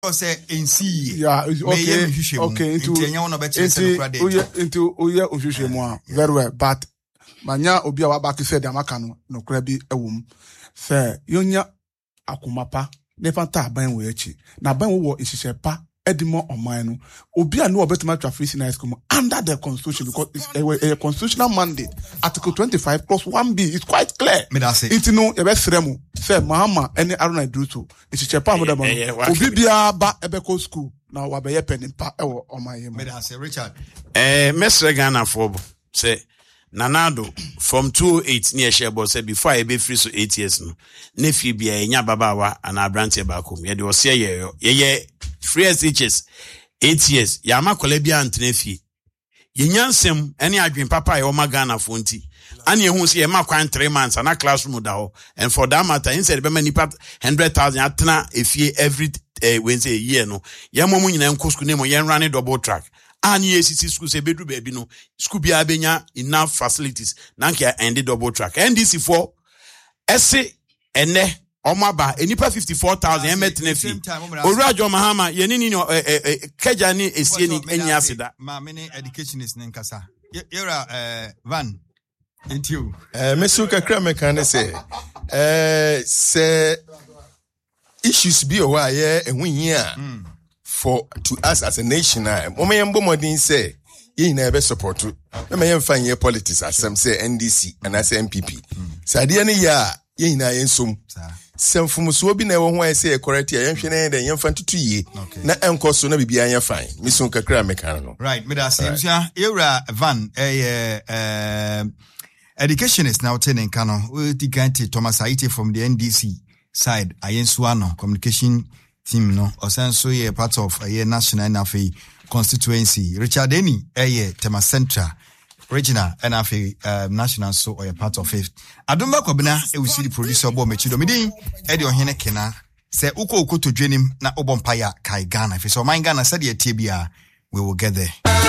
say NC. Yeah, okay. Into Oya Ushimwa. Very well, but Manya Obia Wabaki said Amakano, no crabby a womb. Say, Yonya Akumapa, Nefanta Ben Wechi. Now Ben Wo is pa. Edimo or mine, Obia no better match of facing high school under the constitution because it's a constitutional mandate. Article 25 plus 1B is quite clear. It's no a best remo. Say Mahama any Aruna Druto. It's a chapa with them. Obibia ba Ebeko school. Now Wabe pen in pa or my Richard. Mestre Ghana for say Nanado from 208 near Shebo said before I be free so 8 years no. Nephew be a Nyababawa and Abrantia Bakum. Yet was ye free SHS 8 years. Yama Kolebia and Tenefi. Yenyansem any agreeing papa or Magana Funti. And you who see a mark 3 months and a classroom dao. And for that matter, instead of many part 100,000 atna if ye every Wednesday year no. Yamomun and Coscunemo yan running double track. And yes, it's school say bedroom baby no. School be abenya enough facilities. Nankia and the double track. And this is for essay and ne. Omaba enipa 54,000 emetenefi Orajo Mahama yenini no keja ni esie ni enya aseda ma many educationist nkasa yera van intiu mesu kakra mekane say issues be o aye ehunyi a for to us as a nation momembo modin say ye na be support me yemfa ye politics asem say NDC and as MPP sade ne ya ye na yensom Semfumuso bi na ewo ho say correct ya yenhwe na yemfa tutu ye na enkoso na bibia anya fine misun kakra meka no right me da semsia era van educationist now ten nka no we diganti Thomas Aite from the NDC side ayensuano communication team no osenso ye part of a national nafi constituency Richard Eni Tema Central regional and national so or a part of it. Adumba Kobina, we see the producer Bo Mechido Midi, Eddie Ohene Kena, say Uko to join him na Obompaya Kai Ghana. If it's all mine Ghana said ye TBR, we will get there.